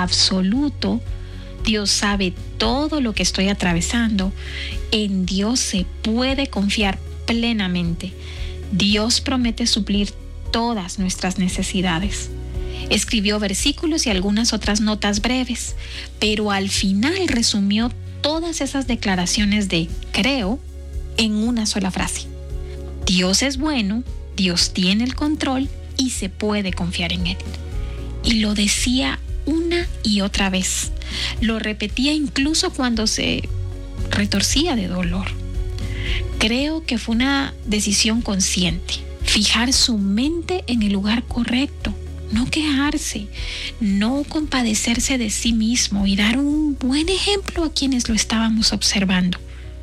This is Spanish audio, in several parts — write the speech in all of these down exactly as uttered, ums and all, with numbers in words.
absoluto. Dios sabe todo lo que estoy atravesando. En Dios se puede confiar plenamente. Dios promete suplir todas nuestras necesidades. Escribió versículos y algunas otras notas breves, pero al final resumió todas esas declaraciones de creo en una sola frase. Dios es bueno, Dios tiene el control y se puede confiar en Él. Y lo decía una y otra vez. Lo repetía incluso cuando se retorcía de dolor. Creo que fue una decisión consciente, fijar su mente en el lugar correcto, no quejarse, no compadecerse de sí mismo y dar un buen ejemplo a quienes lo estábamos observando.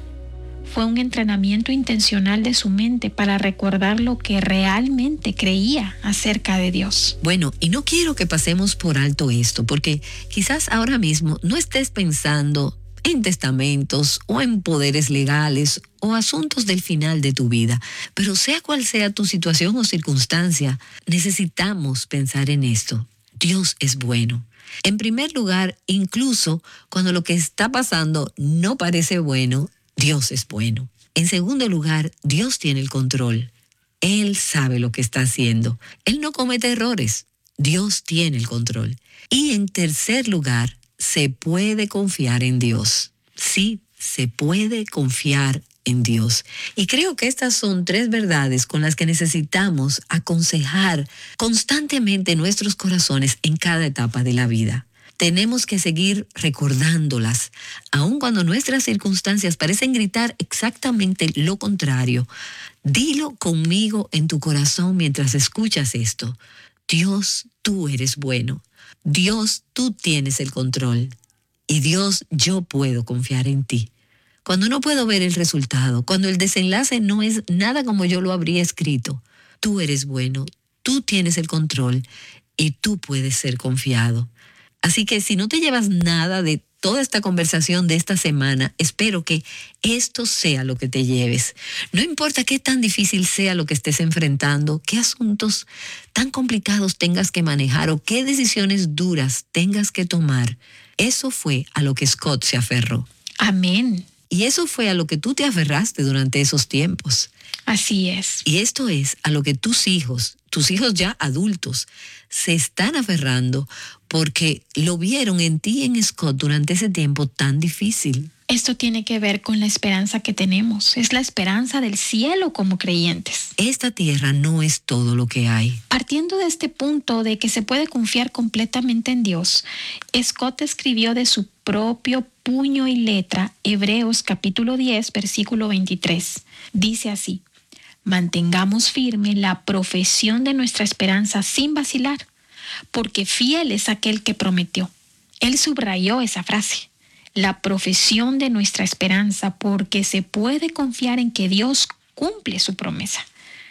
Fue un entrenamiento intencional de su mente para recordar lo que realmente creía acerca de Dios. Bueno, y no quiero que pasemos por alto esto, porque quizás ahora mismo no estés pensando en testamentos o en poderes legales o asuntos del final de tu vida. Pero sea cual sea tu situación o circunstancia, necesitamos pensar en esto. Dios es bueno. En primer lugar, incluso cuando lo que está pasando no parece bueno, Dios es bueno. En segundo lugar, Dios tiene el control. Él sabe lo que está haciendo. Él no comete errores. Dios tiene el control. Y en tercer lugar, se puede confiar en Dios. Sí, se puede confiar en Dios. Y creo que estas son tres verdades con las que necesitamos aconsejar constantemente nuestros corazones en cada etapa de la vida. Tenemos que seguir recordándolas, aun cuando nuestras circunstancias parecen gritar exactamente lo contrario. Dilo conmigo en tu corazón mientras escuchas esto. Dios, tú eres bueno. Dios, tú tienes el control. Y Dios, yo puedo confiar en ti. Cuando no puedo ver el resultado, cuando el desenlace no es nada como yo lo habría escrito, tú eres bueno, tú tienes el control y tú puedes ser confiado. Así que si no te llevas nada de toda esta conversación de esta semana, espero que esto sea lo que te lleves. No importa qué tan difícil sea lo que estés enfrentando, qué asuntos tan complicados tengas que manejar o qué decisiones duras tengas que tomar. Eso fue a lo que Scott se aferró. Amén. Y eso fue a lo que tú te aferraste durante esos tiempos. Así es. Y esto es a lo que tus hijos, tus hijos ya adultos, se están aferrando porque lo vieron en ti y en Scott durante ese tiempo tan difícil. Esto tiene que ver con la esperanza que tenemos. Es la esperanza del cielo como creyentes. Esta tierra no es todo lo que hay. Partiendo de este punto de que se puede confiar completamente en Dios, Scott escribió de su propio puño y letra Hebreos capítulo diez, versículo veintitrés. Dice así: mantengamos firme la profesión de nuestra esperanza sin vacilar, porque fiel es aquel que prometió. Él subrayó esa frase, la profesión de nuestra esperanza, porque se puede confiar en que Dios cumple su promesa.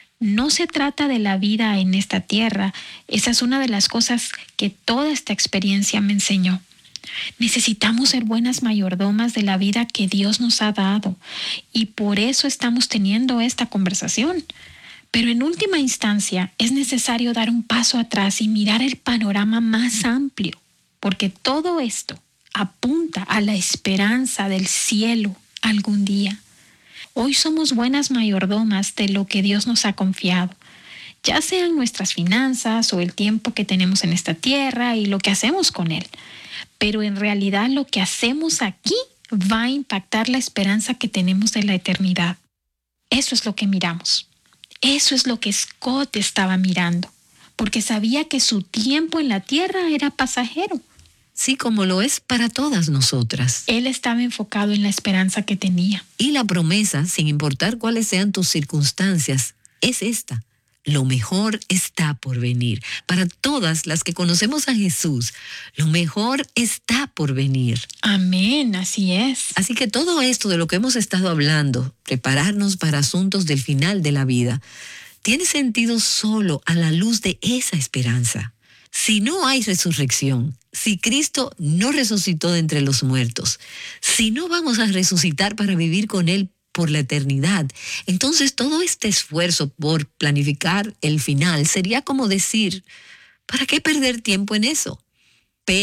No se trata de la vida en esta tierra. Esa es una de las cosas que toda esta experiencia me enseñó. Necesitamos ser buenas mayordomas de la vida que Dios nos ha dado y por eso estamos teniendo esta conversación. Pero en última instancia es necesario dar un paso atrás y mirar el panorama más amplio, porque todo esto apunta a la esperanza del cielo algún día. Hoy somos buenas mayordomas de lo que Dios nos ha confiado, ya sean nuestras finanzas o el tiempo que tenemos en esta tierra y lo que hacemos con él. Pero en realidad lo que hacemos aquí va a impactar la esperanza que tenemos de la eternidad. Eso es lo que miramos. Eso es lo que Scott estaba mirando, porque sabía que su tiempo en la tierra era pasajero. Sí, como lo es para todas nosotras. Él estaba enfocado en la esperanza que tenía. Y la promesa, sin importar cuáles sean tus circunstancias, es esta: lo mejor está por venir. Para todas las que conocemos a Jesús, lo mejor está por venir. Amén, así es. Así que todo esto de lo que hemos estado hablando, prepararnos para asuntos del final de la vida, tiene sentido solo a la luz de esa esperanza. Si no hay resurrección, si Cristo no resucitó de entre los muertos, si no vamos a resucitar para vivir con Él por la eternidad, entonces todo este esfuerzo por planificar el final sería como decir, ¿para qué perder tiempo en eso? Pero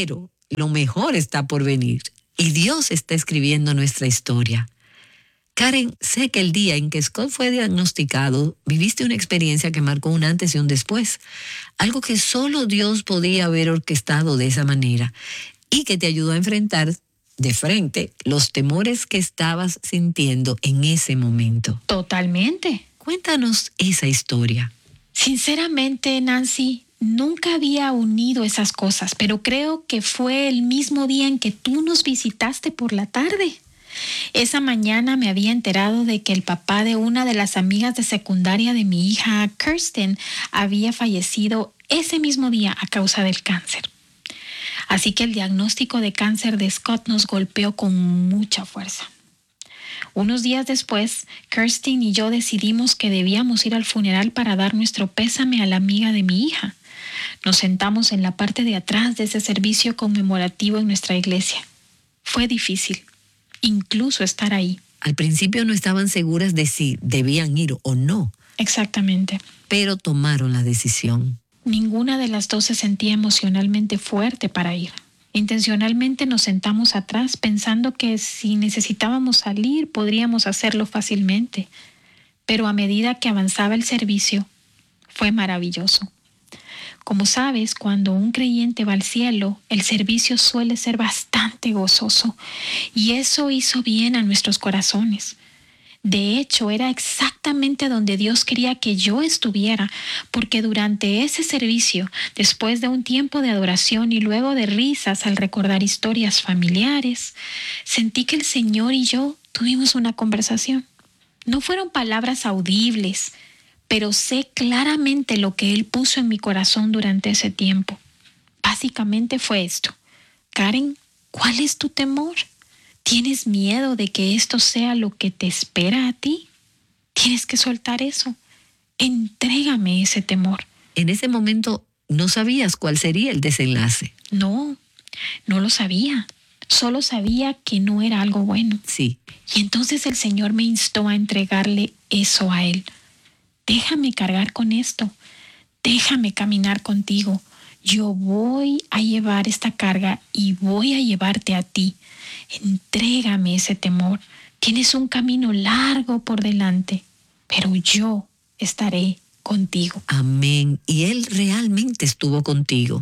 lo mejor está por venir y Dios está escribiendo nuestra historia. Karen, sé que el día en que Scott fue diagnosticado, viviste una experiencia que marcó un antes y un después, algo que solo Dios podía haber orquestado de esa manera y que te ayudó a enfrentar de frente los temores que estabas sintiendo en ese momento. Totalmente. Cuéntanos esa historia. Sinceramente, Nancy, nunca había unido esas cosas, pero creo que fue el mismo día en que tú nos visitaste por la tarde. Esa mañana me había enterado de que el papá de una de las amigas de secundaria de mi hija, Kirsten, había fallecido ese mismo día a causa del cáncer. Así que el diagnóstico de cáncer de Scott nos golpeó con mucha fuerza. Unos días después, Kirsten y yo decidimos que debíamos ir al funeral para dar nuestro pésame a la amiga de mi hija. Nos sentamos en la parte de atrás de ese servicio conmemorativo en nuestra iglesia. Fue difícil, incluso estar ahí. Al principio no estaban seguras de si debían ir o no. Exactamente. Pero tomaron la decisión. Ninguna de las dos se sentía emocionalmente fuerte para ir. Intencionalmente nos sentamos atrás pensando que si necesitábamos salir podríamos hacerlo fácilmente. Pero a medida que avanzaba el servicio, fue maravilloso. Como sabes, cuando un creyente va al cielo, el servicio suele ser bastante gozoso y eso hizo bien a nuestros corazones. De hecho, era exactamente donde Dios quería que yo estuviera, porque durante ese servicio, después de un tiempo de adoración y luego de risas al recordar historias familiares, sentí que el Señor y yo tuvimos una conversación. No fueron palabras audibles, pero sé claramente lo que Él puso en mi corazón durante ese tiempo. Básicamente fue esto: Karen, ¿cuál es tu temor? ¿Tienes miedo de que esto sea lo que te espera a ti? Tienes que soltar eso. Entrégame ese temor. En ese momento no sabías cuál sería el desenlace. No, no lo sabía. Solo sabía que no era algo bueno. Sí. Y entonces el Señor me instó a entregarle eso a Él. Déjame cargar con esto. Déjame caminar contigo. Yo voy a llevar esta carga y voy a llevarte a ti. Entrégame ese temor. Tienes un camino largo por delante, pero yo estaré contigo. Amén. Y Él realmente estuvo contigo.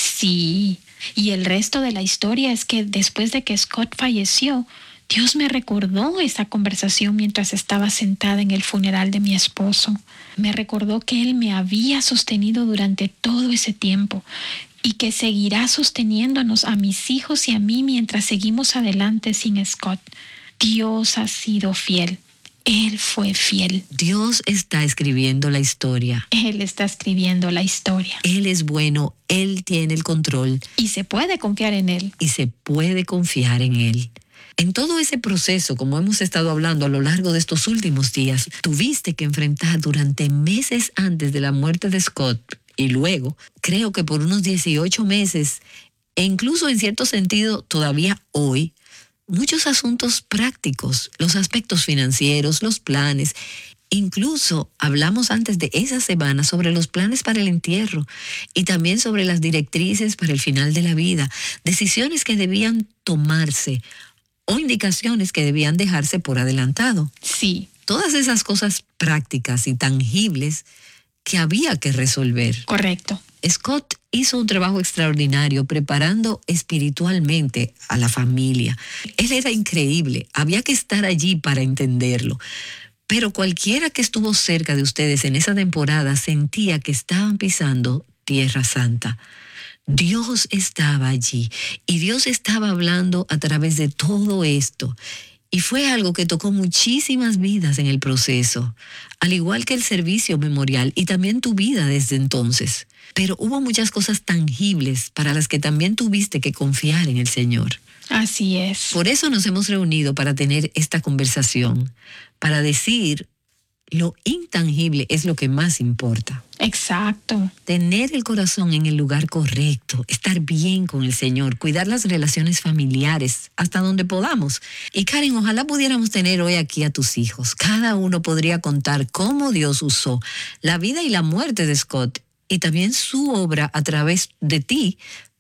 Sí. Y el resto de la historia es que después de que Scott falleció, Dios me recordó esa conversación mientras estaba sentada en el funeral de mi esposo. Me recordó que Él me había sostenido durante todo ese tiempo y que seguirá sosteniéndonos a mis hijos y a mí mientras seguimos adelante sin Scott. Dios ha sido fiel. Él fue fiel. Dios está escribiendo la historia. Él está escribiendo la historia. Él es bueno, Él tiene el control. Y se puede confiar en Él. Y se puede confiar en Él. En todo ese proceso, como hemos estado hablando a lo largo de estos últimos días, tuviste que enfrentar durante meses antes de la muerte de Scott y luego, creo que por unos dieciocho meses, e incluso en cierto sentido todavía hoy, muchos asuntos prácticos, los aspectos financieros, los planes. Incluso hablamos antes de esa semana sobre los planes para el entierro y también sobre las directrices para el final de la vida, decisiones que debían tomarse o indicaciones que debían dejarse por adelantado. Sí. Todas esas cosas prácticas y tangibles que había que resolver. Correcto. Scott hizo un trabajo extraordinario preparando espiritualmente a la familia. Él era increíble, había que estar allí para entenderlo. Pero cualquiera que estuvo cerca de ustedes en esa temporada sentía que estaban pisando Tierra Santa. Dios estaba allí y Dios estaba hablando a través de todo esto. Y fue algo que tocó muchísimas vidas en el proceso, al igual que el servicio memorial y también tu vida desde entonces. Pero hubo muchas cosas tangibles para las que también tuviste que confiar en el Señor. Así es. Por eso nos hemos reunido para tener esta conversación, para decir lo intangible es lo que más importa. Exacto. Tener el corazón en el lugar correcto, estar bien con el Señor, cuidar las relaciones familiares hasta donde podamos. Y Karen, ojalá pudiéramos tener hoy aquí a tus hijos. Cada uno podría contar cómo Dios usó la vida y la muerte de Scott y también su obra a través de ti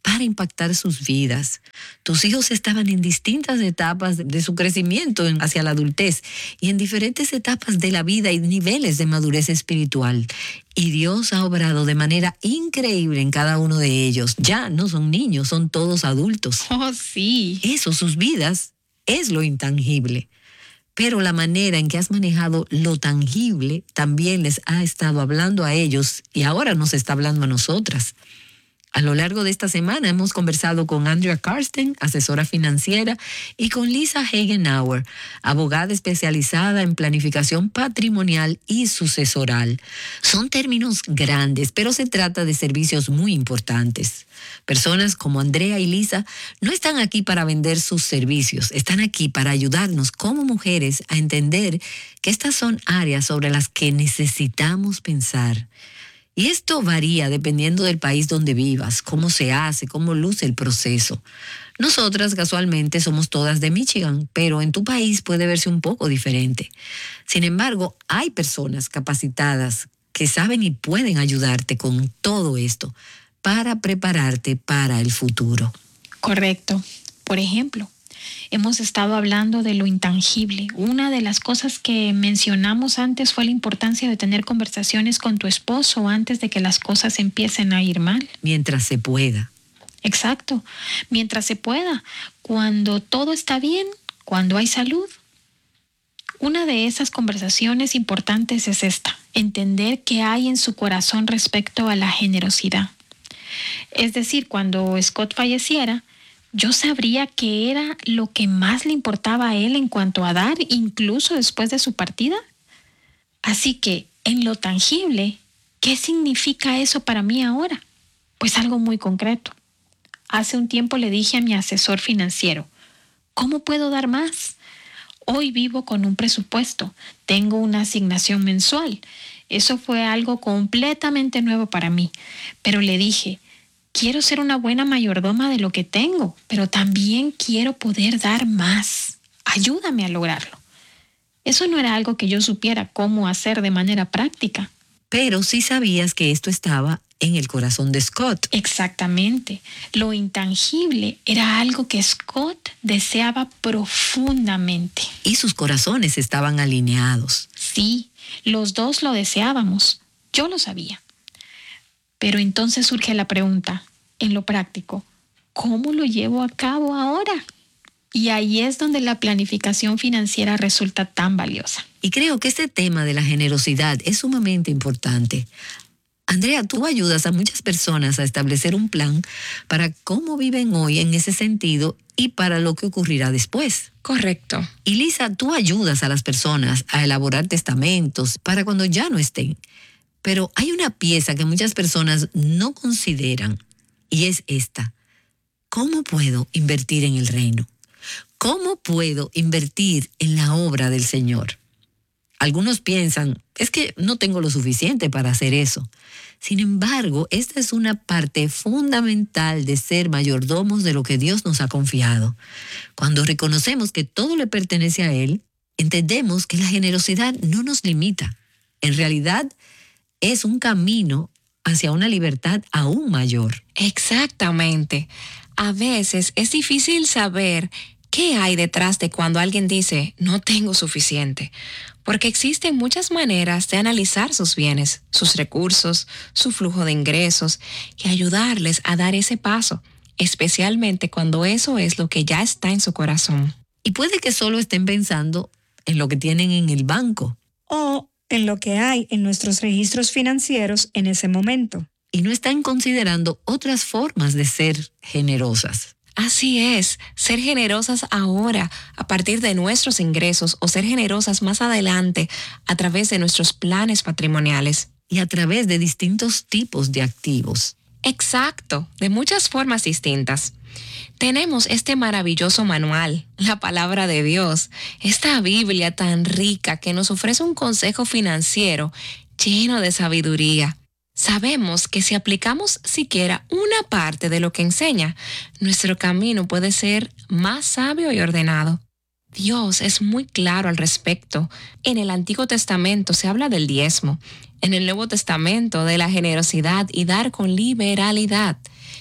para impactar sus vidas. Tus hijos estaban en distintas etapas de su crecimiento hacia la adultez y en diferentes etapas de la vida y niveles de madurez espiritual. Y Dios ha obrado de manera increíble en cada uno de ellos. Ya no son niños, son todos adultos. Oh, sí. Eso, sus vidas, es lo intangible. Pero la manera en que has manejado lo tangible también les ha estado hablando a ellos y ahora nos está hablando a nosotras. A lo largo de esta semana hemos conversado con Andrea Karsten, asesora financiera, y con Lisa Hagenauer, abogada especializada en planificación patrimonial y sucesoral. Son términos grandes, pero se trata de servicios muy importantes. Personas como Andrea y Lisa no están aquí para vender sus servicios, están aquí para ayudarnos como mujeres a entender que estas son áreas sobre las que necesitamos pensar. Y esto varía dependiendo del país donde vivas, cómo se hace, cómo luce el proceso. Nosotras casualmente somos todas de Michigan, pero en tu país puede verse un poco diferente. Sin embargo, hay personas capacitadas que saben y pueden ayudarte con todo esto para prepararte para el futuro. Correcto. Por ejemplo, hemos estado hablando de lo intangible. Una de las cosas que mencionamos antes fue la importancia de tener conversaciones con tu esposo antes de que las cosas empiecen a ir mal. Mientras se pueda. Exacto. Mientras se pueda. Cuando todo está bien, cuando hay salud. Una de esas conversaciones importantes es esta. Entender qué hay en su corazón respecto a la generosidad. Es decir, cuando Scott falleciera, yo sabría qué era lo que más le importaba a él en cuanto a dar, incluso después de su partida. Así que, en lo tangible, ¿qué significa eso para mí ahora? Pues algo muy concreto. Hace un tiempo le dije a mi asesor financiero, ¿cómo puedo dar más? Hoy vivo con un presupuesto, tengo una asignación mensual. Eso fue algo completamente nuevo para mí, pero le dije, quiero ser una buena mayordoma de lo que tengo, pero también quiero poder dar más. Ayúdame a lograrlo. Eso no era algo que yo supiera cómo hacer de manera práctica. Pero sí sabías que esto estaba en el corazón de Scott. Exactamente. Lo intangible era algo que Scott deseaba profundamente. Y sus corazones estaban alineados. Sí, los dos lo deseábamos. Yo lo sabía. Pero entonces surge la pregunta, en lo práctico, ¿cómo lo llevo a cabo ahora? Y ahí es donde la planificación financiera resulta tan valiosa. Y creo que este tema de la generosidad es sumamente importante. Andrea, tú ayudas a muchas personas a establecer un plan para cómo viven hoy en ese sentido y para lo que ocurrirá después. Correcto. Y Lisa, tú ayudas a las personas a elaborar testamentos para cuando ya no estén. Pero hay una pieza que muchas personas no consideran y es esta. ¿Cómo puedo invertir en el reino? ¿Cómo puedo invertir en la obra del Señor? Algunos piensan, es que no tengo lo suficiente para hacer eso. Sin embargo, esta es una parte fundamental de ser mayordomos de lo que Dios nos ha confiado. Cuando reconocemos que todo le pertenece a Él, entendemos que la generosidad no nos limita. En realidad, es un camino hacia una libertad aún mayor. Exactamente. A veces es difícil saber qué hay detrás de cuando alguien dice, no tengo suficiente, porque existen muchas maneras de analizar sus bienes, sus recursos, su flujo de ingresos y ayudarles a dar ese paso, especialmente cuando eso es lo que ya está en su corazón. Y puede que solo estén pensando en lo que tienen en el banco. O en lo que hay en nuestros registros financieros en ese momento. Y no están considerando otras formas de ser generosas. Así es, ser generosas ahora a partir de nuestros ingresos o ser generosas más adelante a través de nuestros planes patrimoniales. Y a través de distintos tipos de activos. Exacto, de muchas formas distintas. Tenemos este maravilloso manual, la palabra de Dios, esta Biblia tan rica que nos ofrece un consejo financiero lleno de sabiduría. Sabemos que si aplicamos siquiera una parte de lo que enseña, nuestro camino puede ser más sabio y ordenado. Dios es muy claro al respecto. En el Antiguo Testamento se habla del diezmo, en el Nuevo Testamento de la generosidad y dar con liberalidad.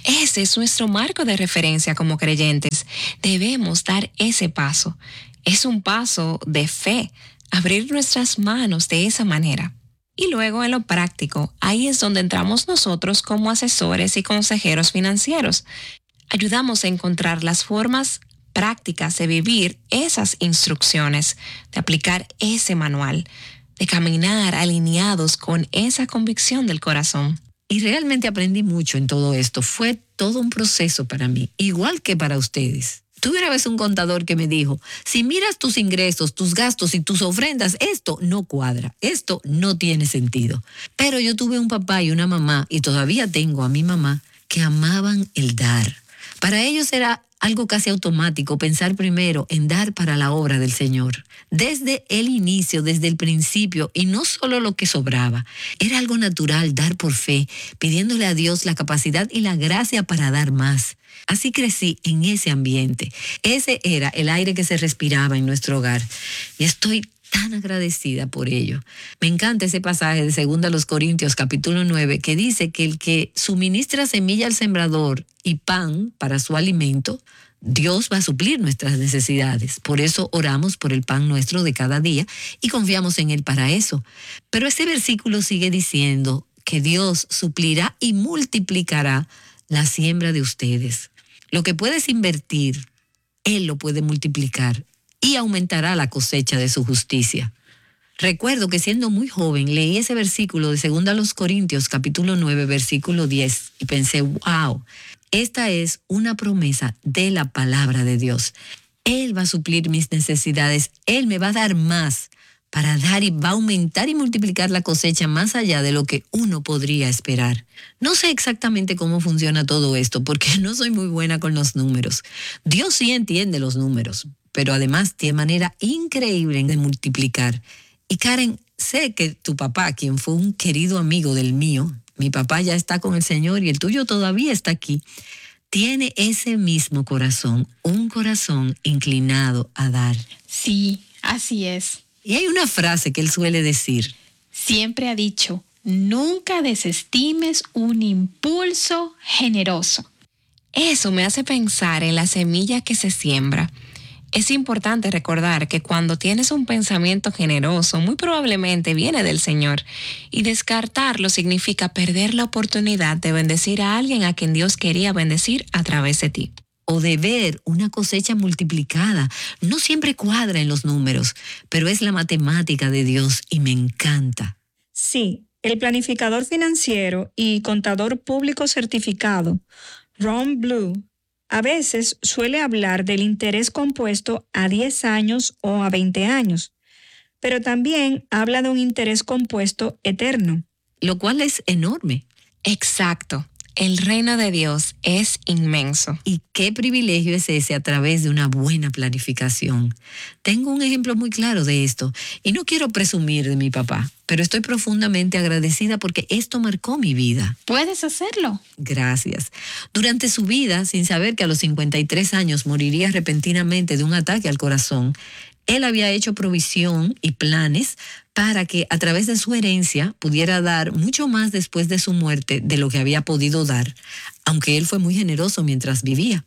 Ese es nuestro marco de referencia como creyentes. Debemos dar ese paso. Es un paso de fe, abrir nuestras manos de esa manera. Y luego en lo práctico, ahí es donde entramos nosotros como asesores y consejeros financieros. Ayudamos a encontrar las formas prácticas de vivir esas instrucciones, de aplicar ese manual, de caminar alineados con esa convicción del corazón. Y realmente aprendí mucho en todo esto. Fue todo un proceso para mí, igual que para ustedes. Tuve una vez un contador que me dijo, si miras tus ingresos, tus gastos y tus ofrendas, esto no cuadra, esto no tiene sentido. Pero yo tuve un papá y una mamá, y todavía tengo a mi mamá, que amaban el dar. Para ellos era algo casi automático pensar primero en dar para la obra del Señor. Desde el inicio, desde el principio, y no solo lo que sobraba. Era algo natural dar por fe, pidiéndole a Dios la capacidad y la gracia para dar más. Así crecí en ese ambiente. Ese era el aire que se respiraba en nuestro hogar. Y estoy tan agradecida por ello. Me encanta ese pasaje de segunda a los Corintios, capítulo nueve, que dice que el que suministra semilla al sembrador y pan para su alimento, Dios va a suplir nuestras necesidades. Por eso oramos por el pan nuestro de cada día y confiamos en Él para eso. Pero ese versículo sigue diciendo que Dios suplirá y multiplicará la siembra de ustedes. Lo que puedes invertir, Él lo puede multiplicar y aumentará la cosecha de su justicia. Recuerdo que siendo muy joven leí ese versículo de segunda a los Corintios, capítulo nueve, versículo diez, y pensé, wow, esta es una promesa de la palabra de Dios. Él va a suplir mis necesidades, Él me va a dar más para dar y va a aumentar y multiplicar la cosecha más allá de lo que uno podría esperar. No sé exactamente cómo funciona todo esto porque no soy muy buena con los números. Dios sí entiende los números, pero además tiene manera increíble de multiplicar. Y Karen, sé que tu papá, quien fue un querido amigo del mío, mi papá ya está con el Señor y el tuyo todavía está aquí, tiene ese mismo corazón, un corazón inclinado a dar. Sí, así es. Y hay una frase que él suele decir. Siempre ha dicho, nunca desestimes un impulso generoso. Eso me hace pensar en la semilla que se siembra. Es importante recordar que cuando tienes un pensamiento generoso, muy probablemente viene del Señor. Y descartarlo significa perder la oportunidad de bendecir a alguien a quien Dios quería bendecir a través de ti. O de ver una cosecha multiplicada. No siempre cuadra en los números, pero es la matemática de Dios y me encanta. Sí, el planificador financiero y contador público certificado, Ron Blue, a veces suele hablar del interés compuesto a diez años o a veinte años, pero también habla de un interés compuesto eterno. Lo cual es enorme. Exacto. El reino de Dios es inmenso. Y qué privilegio es ese a través de una buena planificación. Tengo un ejemplo muy claro de esto y no quiero presumir de mi papá, pero estoy profundamente agradecida porque esto marcó mi vida. Puedes hacerlo. Gracias. Durante su vida, sin saber que a los cincuenta y tres años moriría repentinamente de un ataque al corazón, él había hecho provisión y planes para que a través de su herencia pudiera dar mucho más después de su muerte de lo que había podido dar, aunque él fue muy generoso mientras vivía.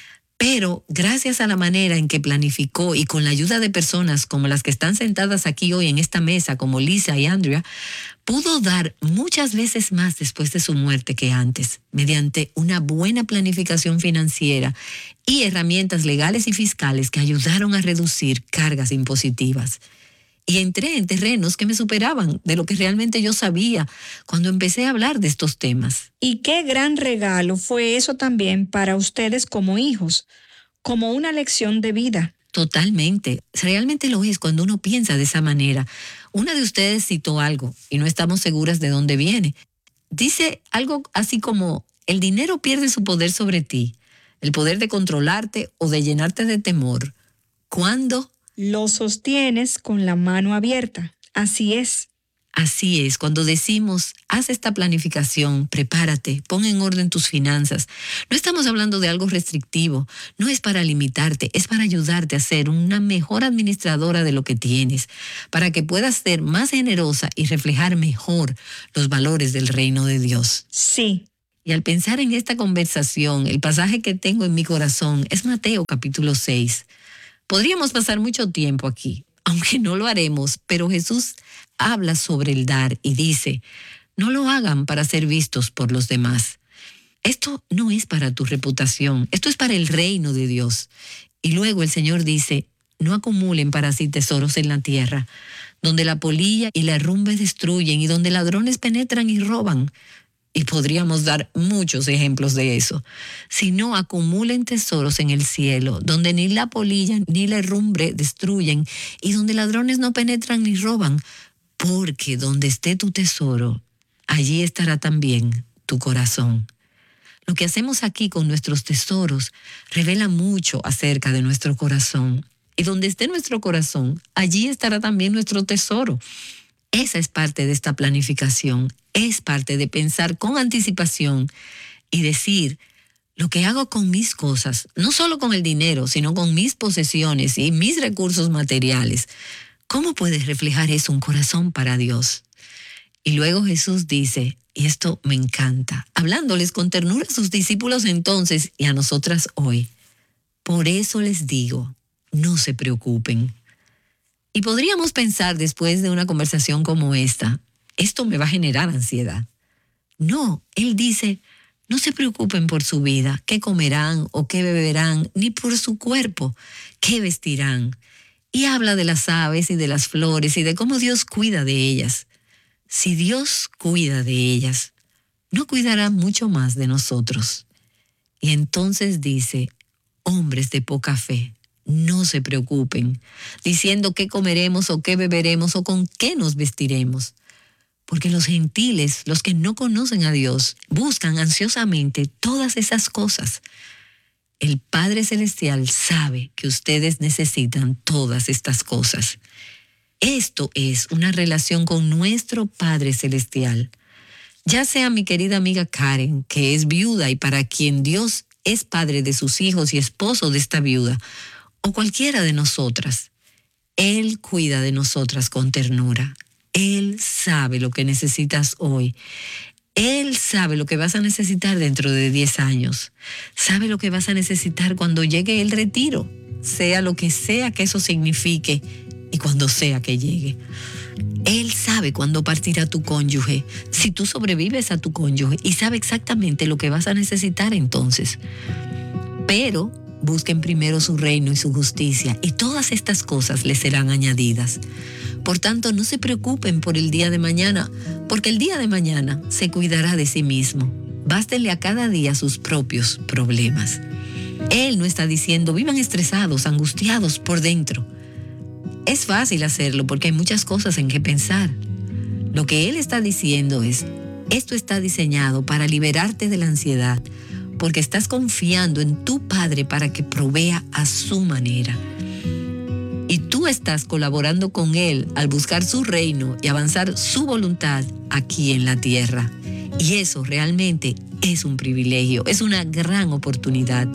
Pero gracias a la manera en que planificó y con la ayuda de personas como las que están sentadas aquí hoy en esta mesa, como Lisa y Andrea, pudo dar muchas veces más después de su muerte que antes, mediante una buena planificación financiera y herramientas legales y fiscales que ayudaron a reducir cargas impositivas. Y entré en terrenos que me superaban de lo que realmente yo sabía cuando empecé a hablar de estos temas. Y qué gran regalo fue eso también para ustedes como hijos, como una lección de vida. Totalmente. Realmente lo es cuando uno piensa de esa manera. Una de ustedes citó algo y no estamos seguras de dónde viene. Dice algo así como, el dinero pierde su poder sobre ti, el poder de controlarte o de llenarte de temor. ¿Cuándo? Lo sostienes con la mano abierta. Así es. Así es, cuando decimos, haz esta planificación, prepárate, pon en orden tus finanzas. No estamos hablando de algo restrictivo, no es para limitarte, es para ayudarte a ser una mejor administradora de lo que tienes, para que puedas ser más generosa y reflejar mejor los valores del reino de Dios. Sí. Y al pensar en esta conversación, el pasaje que tengo en mi corazón es Mateo capítulo seis. Podríamos pasar mucho tiempo aquí, aunque no lo haremos, pero Jesús habla sobre el dar y dice, no lo hagan para ser vistos por los demás. Esto no es para tu reputación, esto es para el reino de Dios. Y luego el Señor dice, no acumulen para sí tesoros en la tierra, donde la polilla y la herrumbre destruyen y donde ladrones penetran y roban. Y podríamos dar muchos ejemplos de eso. Sino acumulen tesoros en el cielo, donde ni la polilla ni la herrumbre destruyen y donde ladrones no penetran ni roban. Porque donde esté tu tesoro, allí estará también tu corazón. Lo que hacemos aquí con nuestros tesoros revela mucho acerca de nuestro corazón. Y donde esté nuestro corazón, allí estará también nuestro tesoro. Esa es parte de esta planificación, es parte de pensar con anticipación y decir, lo que hago con mis cosas, no solo con el dinero, sino con mis posesiones y mis recursos materiales, ¿cómo puede reflejar eso un corazón para Dios? Y luego Jesús dice, y esto me encanta, hablándoles con ternura a sus discípulos entonces y a nosotras hoy, por eso les digo, no se preocupen. Y podríamos pensar después de una conversación como esta, esto me va a generar ansiedad. No, Él dice, no se preocupen por su vida, qué comerán o qué beberán, ni por su cuerpo, qué vestirán. Y habla de las aves y de las flores y de cómo Dios cuida de ellas. Si Dios cuida de ellas, ¿no cuidará mucho más de nosotros? Y entonces dice, hombres de poca fe, no se preocupen, diciendo qué comeremos o qué beberemos o con qué nos vestiremos. Porque los gentiles, los que no conocen a Dios, buscan ansiosamente todas esas cosas. El Padre Celestial sabe que ustedes necesitan todas estas cosas. Esto es una relación con nuestro Padre Celestial. Ya sea mi querida amiga Karen, que es viuda y para quien Dios es padre de sus hijos y esposo de esta viuda, o cualquiera de nosotras, Él cuida de nosotras con ternura. Él sabe lo que necesitas hoy. Él sabe lo que vas a necesitar dentro de diez años. Sabe lo que vas a necesitar cuando llegue el retiro, sea lo que sea que eso signifique y cuando sea que llegue. Él sabe cuándo partirá tu cónyuge, si tú sobrevives a tu cónyuge, y sabe exactamente lo que vas a necesitar entonces. Pero busquen primero su reino y su justicia, y todas estas cosas les serán añadidas. Por tanto, no se preocupen por el día de mañana, porque el día de mañana se cuidará de sí mismo. Bástenle a cada día sus propios problemas. Él no está diciendo, vivan estresados, angustiados por dentro. Es fácil hacerlo porque hay muchas cosas en que pensar. Lo que Él está diciendo es, esto está diseñado para liberarte de la ansiedad, porque estás confiando en tu Padre para que provea a su manera. Y tú estás colaborando con Él al buscar su reino y avanzar su voluntad aquí en la tierra. Y eso realmente es un privilegio, es una gran oportunidad.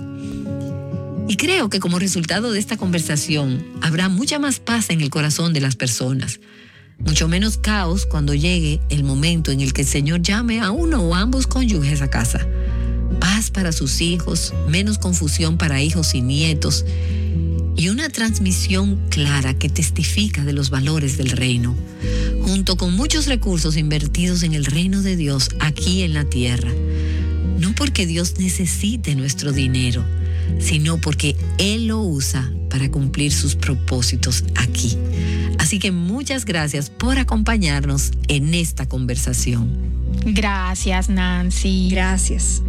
Y creo que como resultado de esta conversación habrá mucha más paz en el corazón de las personas. Mucho menos caos cuando llegue el momento en el que el Señor llame a uno o a ambos cónyuges a casa. Paz para sus hijos, menos confusión para hijos y nietos, y una transmisión clara que testifica de los valores del reino, junto con muchos recursos invertidos en el reino de Dios aquí en la tierra. No porque Dios necesite nuestro dinero, sino porque Él lo usa para cumplir sus propósitos aquí. Así que muchas gracias por acompañarnos en esta conversación. Gracias, Nancy. Gracias.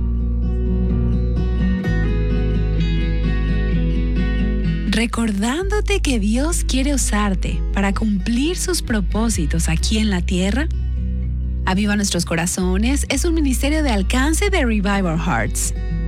Recordándote que Dios quiere usarte para cumplir sus propósitos aquí en la tierra, Aviva Nuestros Corazones es un ministerio de alcance de Revive Our Hearts.